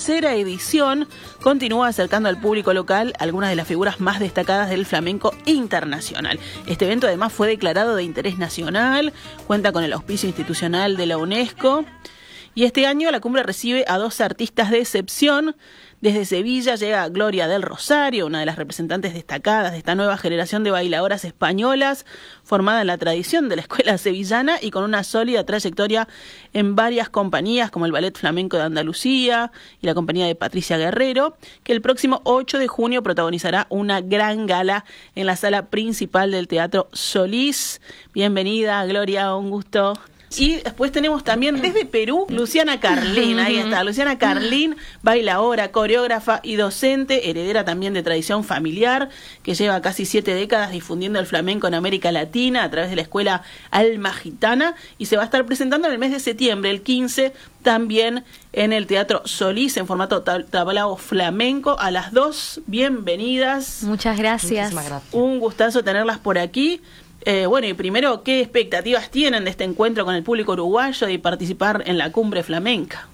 tercera edición continúa acercando al público local algunas de las figuras más destacadas del flamenco internacional. Este evento además fue declarado de interés nacional, cuenta con el auspicio institucional de la UNESCO y este año la cumbre recibe a 2 artistas de excepción. Desde Sevilla llega Gloria del Rosario, una de las representantes destacadas de esta nueva generación de bailadoras españolas, formada en la tradición de la escuela sevillana y con una sólida trayectoria en varias compañías como el Ballet Flamenco de Andalucía y la compañía de Patricia Guerrero, que el próximo 8 de junio protagonizará una gran gala en la sala principal del Teatro Solís. Bienvenida, Gloria, un gusto. Y después tenemos también desde Perú Luciana Carlín, ahí está, Luciana Carlín, bailaora, coreógrafa y docente, heredera también de tradición familiar, que lleva casi 7 décadas difundiendo el flamenco en América Latina a través de la escuela Alma Gitana, y se va a estar presentando en el mes de septiembre, el 15, también en el Teatro Solís, en formato tablao flamenco. A las 2, bienvenidas. Muchas gracias. Muchísimas gracias. Un gustazo tenerlas por aquí. Bueno, y primero, ¿qué expectativas tienen de este encuentro con el público uruguayo y participar en la cumbre flamenca?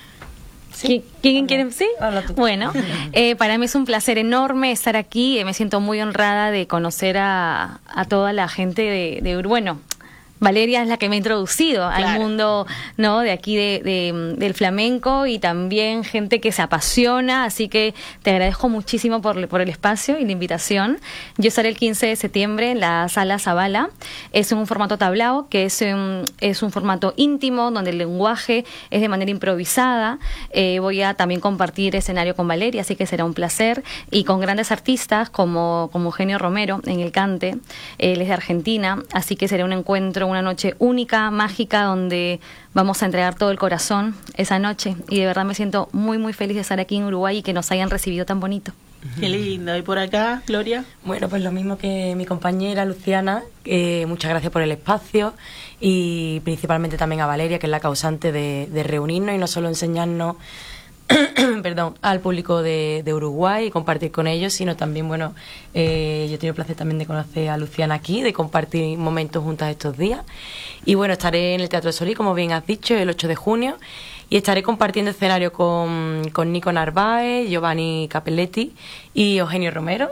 Sí. ¿Quién quiere? ¿Sí? Bueno, para mí es un placer enorme estar aquí. Me siento muy honrada de conocer a toda la gente de Uruguay. Bueno, Valeria es la que me ha introducido al mundo, ¿no?, de aquí del flamenco, y también gente que se apasiona, así que te agradezco muchísimo por el espacio y la invitación. Yo estaré el 15 de septiembre en la Sala Zabala. Es un formato tablao, que es un formato íntimo, donde el lenguaje es de manera improvisada. Voy a también compartir escenario con Valeria, así que será un placer, y con grandes artistas como Eugenio Romero en el cante. Él es de Argentina, así que será un encuentro, una noche única, mágica, donde vamos a entregar todo el corazón esa noche, y de verdad me siento muy muy feliz de estar aquí en Uruguay y que nos hayan recibido tan bonito. Qué lindo. ¿Y por acá, Gloria? Bueno, pues lo mismo que mi compañera Luciana, muchas gracias por el espacio, y principalmente también a Valeria, que es la causante de reunirnos y no solo enseñarnos perdón, al público de Uruguay y compartir con ellos, sino también, bueno, yo he tenido el placer también de conocer a Luciana aquí, de compartir momentos juntas estos días. Y bueno, estaré en el Teatro Solís, como bien has dicho, el 8 de junio, y estaré compartiendo escenario con Nico Narváez, Giovanni Capelletti y Eugenio Romero.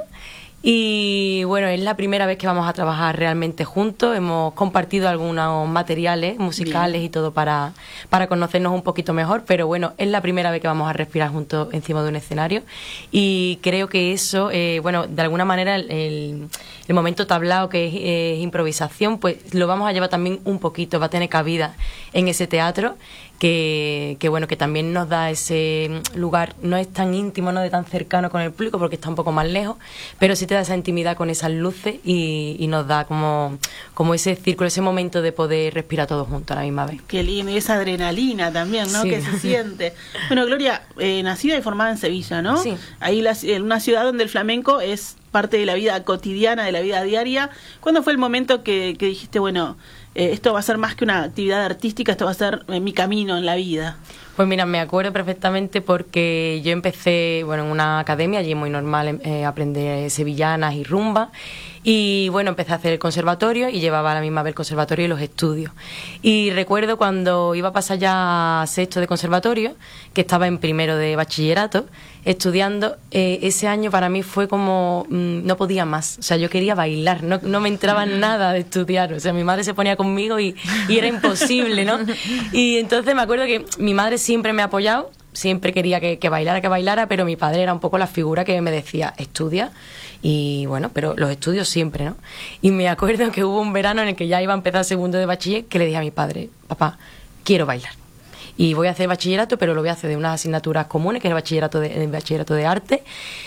Y bueno, es la primera vez que vamos a trabajar realmente juntos. Hemos compartido algunos materiales musicales y todo para conocernos un poquito mejor, pero bueno, es la primera vez que vamos a respirar juntos encima de un escenario, y creo que eso, bueno, de alguna manera el momento tablao, que es improvisación, pues lo vamos a llevar también un poquito, va a tener cabida en ese teatro, que bueno, que también nos da ese lugar, no es tan íntimo, no de tan cercano con el público, porque está un poco más lejos, pero sí te da esa intimidad con esas luces, y nos da como ese círculo, ese momento de poder respirar todos juntos a la misma vez. Qué lindo, y esa adrenalina también, ¿no?, sí, que se siente. Bueno, Gloria, nacida y formada en Sevilla, ¿no? Sí. Ahí en una ciudad donde el flamenco es parte de la vida cotidiana, de la vida diaria. ¿Cuándo fue el momento que dijiste, bueno, esto va a ser más que una actividad artística, esto va a ser mi camino en la vida? Pues mira, me acuerdo perfectamente, porque yo empecé, bueno, en una academia, allí es muy normal aprender sevillanas y rumba, y bueno, empecé a hacer el conservatorio y llevaba a la misma vez el conservatorio y los estudios. Y recuerdo cuando iba a pasar ya a sexto de conservatorio, que estaba en primero de bachillerato, estudiando, ese año para mí fue como, no podía más, o sea, yo quería bailar, no me entraba nada de estudiar, o sea, mi madre se ponía conmigo y era imposible, ¿no? Y entonces me acuerdo que mi madre siempre me ha apoyado, siempre quería que bailara, pero mi padre era un poco la figura que me decía, estudia, y bueno, pero los estudios siempre, ¿no? Y me acuerdo que hubo un verano en el que ya iba a empezar segundo de bachiller, que le dije a mi padre, papá, quiero bailar. Y voy a hacer bachillerato, pero lo voy a hacer de unas asignaturas comunes, que es el bachillerato de arte.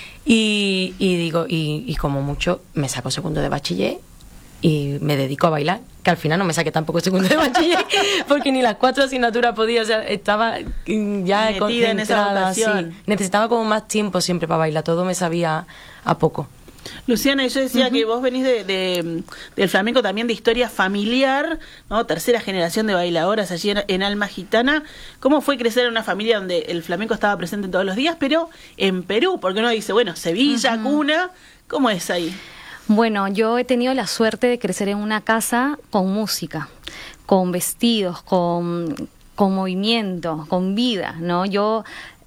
Y digo, y como mucho me saco segundo de bachiller y me dedico a bailar, que al final no me saqué tampoco segundo de bachiller, porque ni las 4 asignaturas podía, o sea, estaba ya metida concentrada, en esa vocación. sí. Necesitaba como más tiempo siempre para bailar, todo me sabía a poco. Luciana, yo decía que vos venís del flamenco también, de historia familiar, ¿no? Tercera generación de bailadoras allí en Alma Gitana. ¿Cómo fue crecer en una familia donde el flamenco estaba presente todos los días, pero en Perú? Porque uno dice, bueno, Sevilla, cuna, ¿cómo es ahí? Bueno, yo he tenido la suerte de crecer en una casa con música, con vestidos, con movimiento, con vida, ¿no? Yo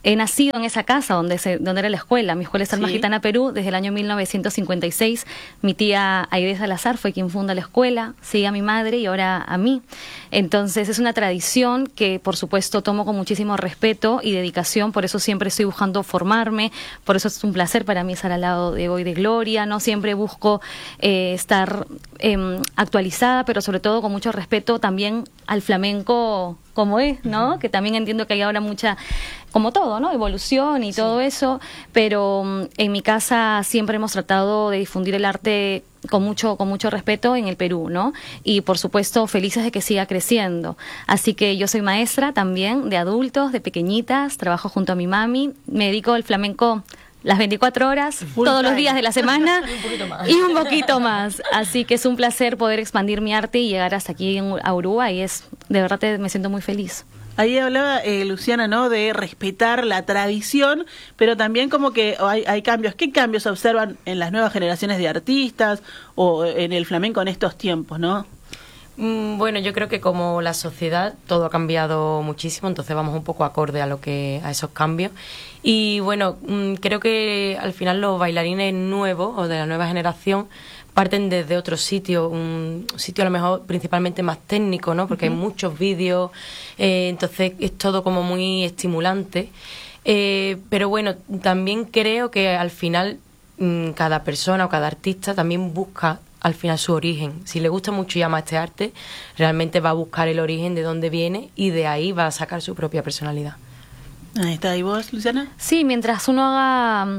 he nacido en esa casa donde era la escuela. Mi escuela es Alma Sí. Gitana Perú desde el año 1956. Mi tía Aide Salazar fue quien funda la escuela, sigue a mi madre y ahora a mí. Entonces es una tradición que por supuesto tomo con muchísimo respeto y dedicación, por eso siempre estoy buscando formarme, por eso es un placer para mí estar al lado de hoy de Gloria, ¿no? Siempre busco estar actualizada, pero sobre todo con mucho respeto también al flamenco como es, ¿no? Que también entiendo que hay ahora mucha, como todo, ¿no? Evolución y todo eso, pero en mi casa siempre hemos tratado de difundir el arte con mucho respeto en el Perú, ¿no? Y por supuesto felices de que siga creciendo. Así que yo soy maestra también de adultos, de pequeñitas, trabajo junto a mi mami, me dedico al flamenco las 24 horas, Full todos los time. días de la semana Un poquito más. y un poquito más. Así que es un placer poder expandir mi arte y llegar hasta aquí a Uruguay. De verdad me siento muy feliz. Ahí hablaba Luciana, ¿no? De respetar la tradición, pero también como que hay cambios. ¿Qué cambios se observan en las nuevas generaciones de artistas o en el flamenco en estos tiempos, no? Bueno, yo creo que como la sociedad todo ha cambiado muchísimo, entonces vamos un poco acorde a esos cambios. Y bueno, creo que al final los bailarines nuevos o de la nueva generación parten desde otro sitio, un sitio a lo mejor principalmente más técnico, ¿no? Porque hay muchos vídeos, entonces es todo como muy estimulante. Pero bueno, también creo que al final cada persona o cada artista también busca al final su origen. Si le gusta mucho y ama este arte, realmente va a buscar el origen de dónde viene y de ahí va a sacar su propia personalidad. Ahí está. ¿Y vos, Luciana? Sí, mientras uno haga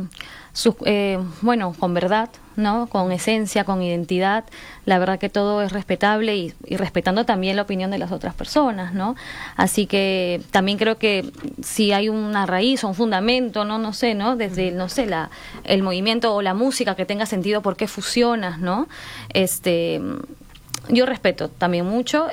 con verdad, ¿no? Con esencia, con identidad, la verdad que todo es respetable y respetando también la opinión de las otras personas, ¿no? Así que también creo que si hay una raíz o un fundamento, no sé, ¿no? Desde, no sé, el movimiento o la música que tenga sentido, ¿por qué fusionas, no? Yo respeto también mucho.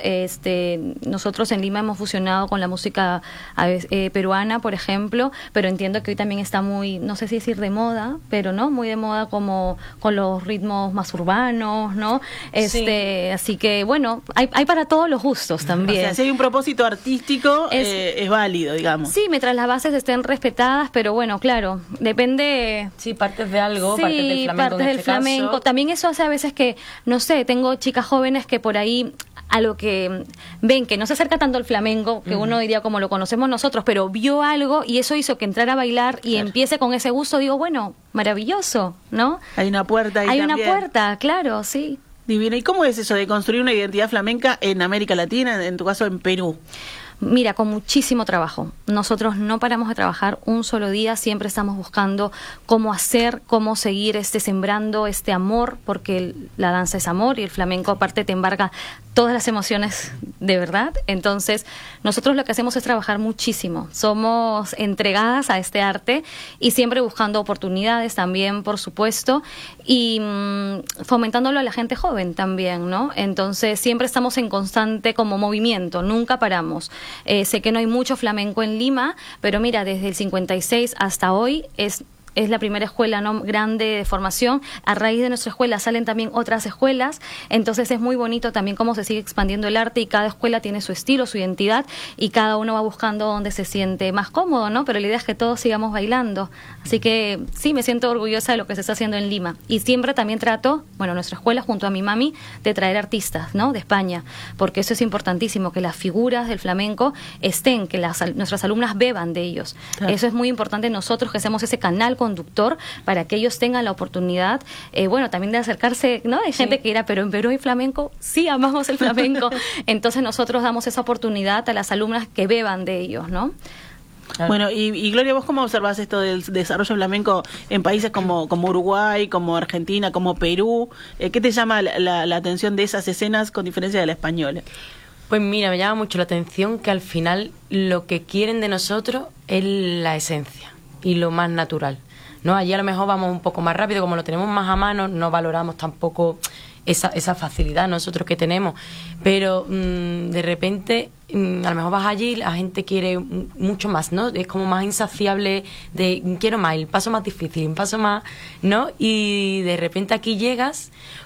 Nosotros en Lima hemos fusionado con la música peruana, por ejemplo, pero entiendo que hoy también está muy, no sé si decir de moda, pero no muy de moda como con los ritmos más urbanos, ¿no? Sí. Así que bueno, hay para todos los gustos también. O sea, si hay un propósito artístico, es válido, digamos. Sí, mientras las bases estén respetadas, pero bueno, claro, depende. Sí, partes de algo, Sí, partes del flamenco partes en del este flamenco. caso. También eso hace a veces que, no sé, tengo chicas jóvenes que por ahí a lo que ven que no se acerca tanto al flamenco, que uno diría como lo conocemos nosotros, pero vio algo y eso hizo que entrara a bailar y empiece con ese gusto, digo, bueno, maravilloso, ¿no? Hay una puerta ahí Hay también. una puerta, claro, sí. Divina. ¿Y cómo es eso de construir una identidad flamenca en América Latina, en tu caso en Perú? Mira, con muchísimo trabajo. Nosotros no paramos de trabajar un solo día, siempre estamos buscando cómo hacer, cómo seguir sembrando este amor, porque la danza es amor y el flamenco aparte te embarga todas las emociones de verdad. Entonces, nosotros lo que hacemos es trabajar muchísimo. Somos entregadas a este arte y siempre buscando oportunidades también, por supuesto, y fomentándolo a la gente joven también, ¿no? Entonces, siempre estamos en constante como movimiento, nunca paramos. Sé que no hay mucho flamenco en Lima, pero mira, desde el 56 hasta hoy es la primera escuela grande de formación. A raíz de nuestra escuela salen también otras escuelas, entonces es muy bonito también cómo se sigue expandiendo el arte y cada escuela tiene su estilo, su identidad y cada uno va buscando donde se siente más cómodo, ¿no? Pero la idea es que todos sigamos bailando. Así que sí, me siento orgullosa de lo que se está haciendo en Lima y siempre también trato, nuestra escuela junto a mi mami, de traer artistas, ¿no? De España, porque eso es importantísimo, que las figuras del flamenco estén, que nuestras alumnas beban de ellos. Claro. Eso es muy importante nosotros que hacemos ese canal conductor para que ellos tengan la oportunidad, también de acercarse, ¿no? Hay gente que dirá, pero en Perú hay flamenco, sí, amamos el flamenco, entonces nosotros damos esa oportunidad a las alumnas que beban de ellos, ¿no? Bueno, y Gloria, ¿vos cómo observás esto del desarrollo flamenco en países como Uruguay, como Argentina, como Perú? ¿Qué te llama la atención de esas escenas con diferencia de la española? Pues mira, me llama mucho la atención que al final lo que quieren de nosotros es la esencia y lo más natural, ¿no? Allí a lo mejor vamos un poco más rápido, como lo tenemos más a mano, no valoramos tampoco esa facilidad nosotros que tenemos, pero de repente a lo mejor vas allí, la gente quiere mucho más, ¿no? Es como más insaciable de quiero más, el paso más difícil, un paso más, ¿no? Y de repente aquí llegas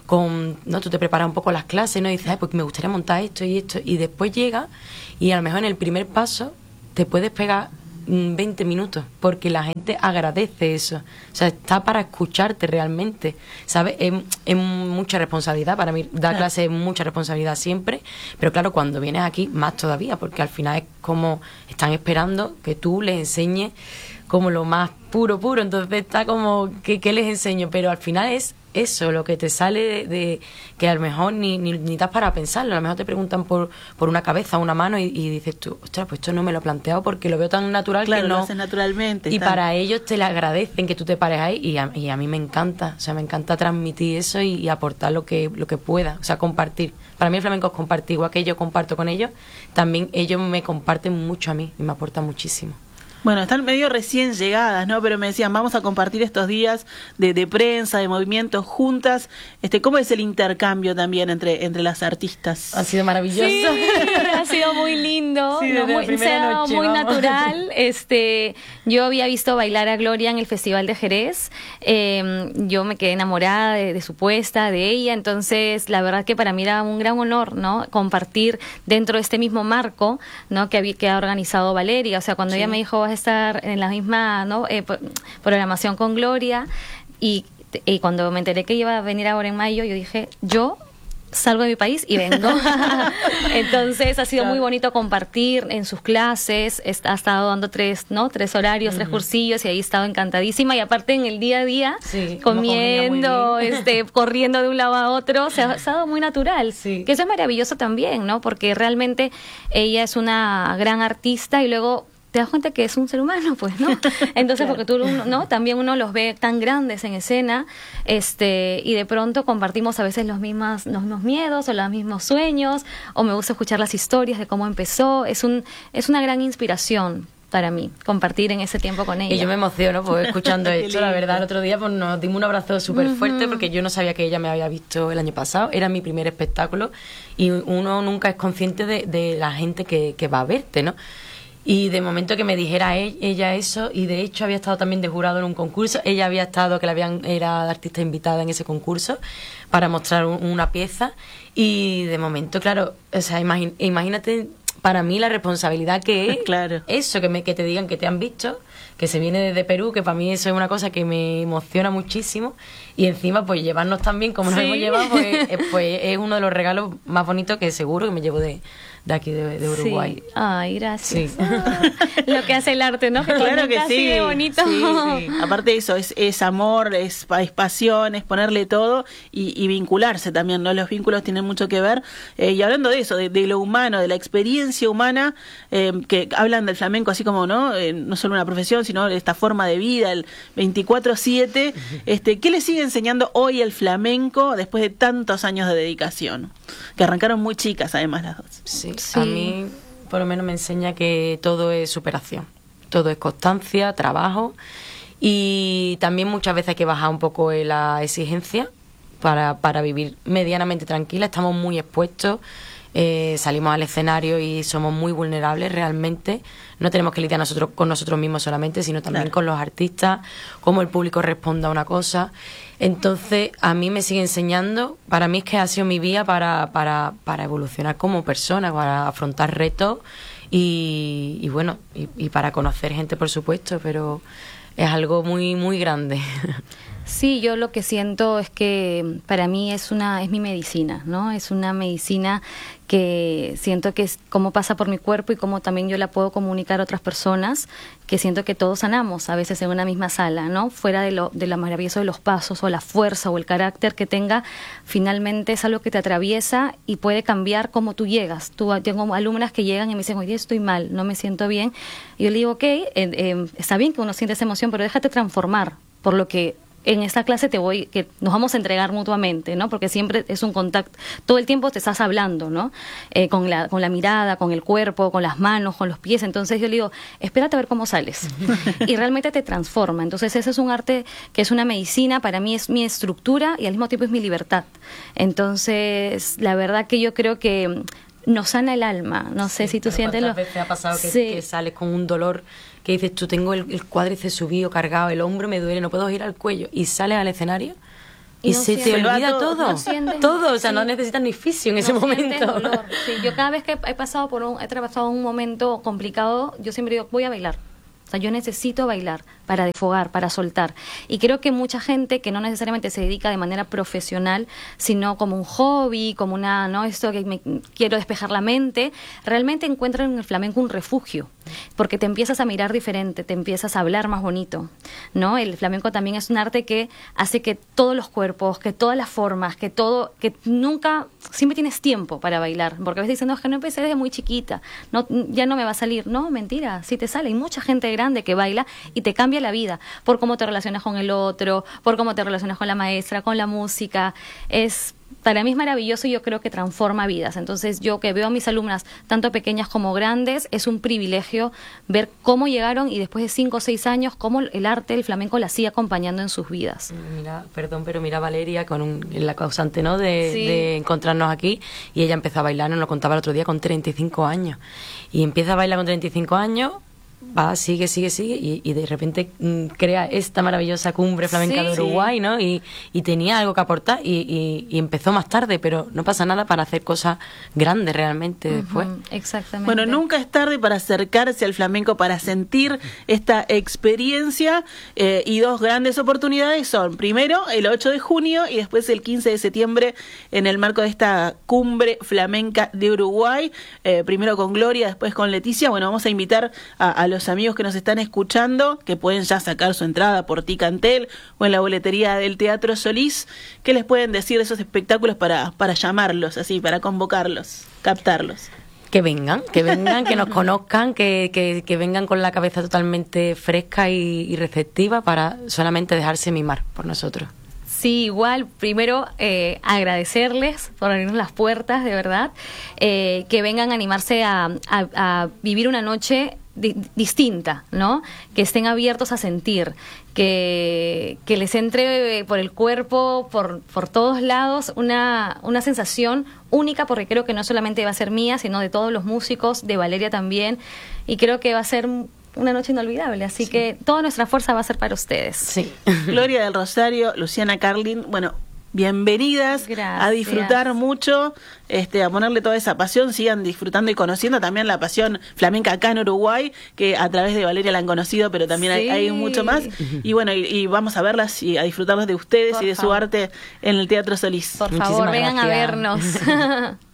¿no? Tú te preparas un poco las clases, ¿no? Y dices, pues me gustaría montar esto y esto, y después llegas y a lo mejor en el primer paso te puedes pegar 20 minutos, porque la gente agradece eso. O sea, está para escucharte realmente, ¿sabes? Es mucha responsabilidad. Para mí dar clase es mucha responsabilidad siempre, pero claro, cuando vienes aquí más todavía, porque al final es como están esperando que tú les enseñes como lo más puro, entonces está como, ¿qué les enseño? Pero al final es eso, lo que te sale de que a lo mejor ni estás para pensarlo, a lo mejor te preguntan por una cabeza, una mano y dices tú, ostras, pues esto no me lo he planteado porque lo veo tan natural, claro, que no. Lo haces naturalmente. Y para ellos te le agradecen que tú te pares ahí y a mí me encanta, o sea, me encanta transmitir eso y aportar lo que pueda, o sea, compartir. Para mí el flamenco es compartir, igual que yo comparto con ellos, también ellos me comparten mucho a mí y me aportan muchísimo. Bueno, están medio recién llegadas, ¿no? Pero me decían, vamos a compartir estos días de prensa, de movimientos juntas. ¿Cómo es el intercambio también entre las artistas? Ha sido maravilloso. Sí, ha sido muy lindo. Sí, desde la primera noche, muy vamos. natural. Yo había visto bailar a Gloria en el Festival de Jerez. Yo me quedé enamorada de su puesta, de ella. Entonces, la verdad que para mí era un gran honor, ¿no? Compartir dentro de este mismo marco, ¿no? Que ha organizado Valeria. O sea, cuando ella me dijo, vas a estar en la misma, ¿no? Programación con Gloria, y cuando me enteré que iba a venir ahora en mayo, yo dije, yo salgo de mi país y vengo. Entonces ha sido muy bonito compartir en sus clases. Ha estado dando 3 horarios, 3 cursillos, y ahí he estado encantadísima. Y aparte en el día a día, comiendo, corriendo de un lado a otro, se ha estado muy natural. Sí. Que eso es maravilloso también, ¿no? Porque realmente ella es una gran artista y luego te das cuenta que es un ser humano, pues, ¿no? Entonces, claro. Porque tú, ¿no? También uno los ve tan grandes en escena, y de pronto compartimos a veces los mismos miedos o los mismos sueños, o me gusta escuchar las historias de cómo empezó. Es una gran inspiración para mí, compartir en ese tiempo con ella. Y yo me emociono pues escuchando esto, la verdad. El otro día pues nos dimos un abrazo súper fuerte, porque yo no sabía que ella me había visto el año pasado, era mi primer espectáculo, y uno nunca es consciente de la gente que va a verte, ¿no? Y de momento que me dijera ella eso, y de hecho había estado también de jurado en un concurso, ella había estado, era artista invitada en ese concurso para mostrar una pieza, y de momento, claro, o sea, imagínate para mí la responsabilidad que es, claro. Eso, que te digan que te han visto, que se viene desde Perú, que para mí eso es una cosa que me emociona muchísimo, y encima pues llevarnos tan bien como nos hemos llevado, pues es uno de los regalos más bonitos que seguro que me llevo de aquí de Uruguay. Sí. Ay, gracias. Sí. Lo que hace el arte, ¿no? Que claro que sí. Así de bonito. Sí, sí. Aparte de eso, es amor, es pasión, es ponerle todo y vincularse también, ¿no? Los vínculos tienen mucho que ver. Y hablando de eso, de lo humano, de la experiencia humana, que hablan del flamenco así como, ¿no? No solo una profesión, sino esta forma de vida, el 24/7. ¿Qué le sigue enseñando hoy el flamenco después de tantos años de dedicación? Que arrancaron muy chicas, además, las dos. Sí. A mí, por lo menos, me enseña que todo es superación, todo es constancia, trabajo, y también muchas veces hay que bajar un poco la exigencia para vivir medianamente tranquila. Estamos muy expuestos, salimos al escenario y somos muy vulnerables realmente. No tenemos que lidiar con nosotros mismos solamente, sino también con los artistas, cómo el público responde a una cosa. Entonces, a mí me sigue enseñando, para mí es que ha sido mi vía para evolucionar como persona, para afrontar retos y bueno, y para conocer gente, por supuesto, pero es algo muy, muy grande. Sí, yo lo que siento es que para mí es mi medicina, ¿no? Es una medicina que siento que es cómo pasa por mi cuerpo y cómo también yo la puedo comunicar a otras personas, que siento que todos sanamos a veces en una misma sala, ¿no? Fuera de lo maravilloso de los pasos o la fuerza o el carácter que tenga, finalmente es algo que te atraviesa y puede cambiar cómo tú llegas. Tengo alumnas que llegan y me dicen, oye, estoy mal, no me siento bien. Y yo le digo, ok, está bien que uno siente esa emoción, pero déjate transformar por lo que en esta clase que nos vamos a entregar mutuamente, ¿no? Porque siempre es un contacto, todo el tiempo te estás hablando, ¿no? Con la mirada, con el cuerpo, con las manos, con los pies. Entonces yo le digo, espérate a ver cómo sales. Y realmente te transforma. Entonces ese es un arte que es una medicina, para mí es mi estructura y al mismo tiempo es mi libertad. Entonces, la verdad que yo creo que nos sana el alma. No sé si tú sientes ¿cuántas veces ha pasado que sales con un dolor que dices, tú tengo el cuádriceps subido, cargado, el hombro me duele, no puedo girar el cuello, y sales al escenario y no se te olvida todo, todo, o sea, no necesitas ni fisio en ese momento. Dolor. Sí, yo cada vez que he atravesado un momento complicado, yo siempre digo, voy a bailar. O sea, yo necesito bailar para desfogar, para soltar. Y creo que mucha gente que no necesariamente se dedica de manera profesional, sino como un hobby, como una, ¿no? Esto que me quiero despejar la mente, realmente encuentra en el flamenco un refugio, porque te empiezas a mirar diferente, te empiezas a hablar más bonito, ¿no? El flamenco también es un arte que hace que todos los cuerpos, que todas las formas, que todo, que nunca, siempre tienes tiempo para bailar, porque a veces dicen, no, es que no empecé desde muy chiquita, no, ya no me va a salir. No, mentira, sí te sale. Hay mucha gente grande que baila y te cambia la vida por cómo te relacionas con el otro, por cómo te relacionas con la maestra, con la música. Para mí es maravilloso y yo creo que transforma vidas. Entonces, yo que veo a mis alumnas, tanto pequeñas como grandes, es un privilegio ver cómo llegaron y después de 5 o 6 años, cómo el arte, el flamenco, la sigue acompañando en sus vidas. Mira, perdón, pero mira Valeria, la causante, ¿no? De encontrarnos aquí, y ella empezó a bailar, nos lo contaba el otro día, con 35 años. Y empieza a bailar con 35 años, va, sigue, y de repente crea esta maravillosa cumbre flamenca de Uruguay, ¿no? Y tenía algo que aportar y empezó más tarde, pero no pasa nada para hacer cosas grandes realmente después. Exactamente. Bueno, nunca es tarde para acercarse al flamenco, para sentir esta experiencia, y 2 grandes oportunidades son, primero, el 8 de junio y después el 15 de septiembre en el marco de esta cumbre flamenca de Uruguay, primero con Gloria, después con Leticia. Bueno, vamos a invitar a los amigos que nos están escuchando, que pueden ya sacar su entrada por Ticantel o en la boletería del Teatro Solís. ¿Qué les pueden decir de esos espectáculos para llamarlos, así, para convocarlos, captarlos? Que vengan, que nos conozcan, que vengan con la cabeza totalmente fresca y receptiva para solamente dejarse mimar por nosotros. Sí, igual, primero agradecerles por abrirnos las puertas, de verdad, que vengan a animarse a vivir una noche distinta, ¿no? Que estén abiertos a sentir, que les entre por el cuerpo, por todos lados, una sensación única, porque creo que no solamente va a ser mía, sino de todos los músicos, de Valeria también, y creo que va a ser una noche inolvidable, así que toda nuestra fuerza va a ser para ustedes. Sí. Gloria del Rosario, Luciana Carlin, bueno, bienvenidas. Gracias. A disfrutar mucho, a ponerle toda esa pasión, sigan disfrutando y conociendo también la pasión flamenca acá en Uruguay, que a través de Valeria la han conocido, pero también hay mucho más. Y bueno, y vamos a verlas y a disfrutarlos de ustedes y de su arte en el Teatro Solís. Por favor, vengan a vernos.